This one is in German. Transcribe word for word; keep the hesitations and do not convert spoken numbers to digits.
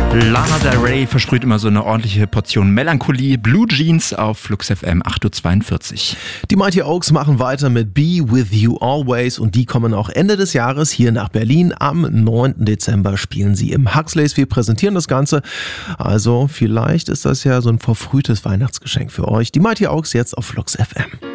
Lana Del Rey versprüht immer so eine ordentliche Portion Melancholie. Blue Jeans auf Flux F M acht Uhr zweiundvierzig. Die Mighty Oaks machen weiter mit Be With You Always und die kommen auch Ende des Jahres hier nach Berlin. Am neunten Dezember spielen sie im Huxleys. Wir präsentieren das Ganze. Also vielleicht ist das ja so ein verfrühtes Weihnachtsgeschenk für euch. Die Mighty Oaks jetzt auf Flux F M.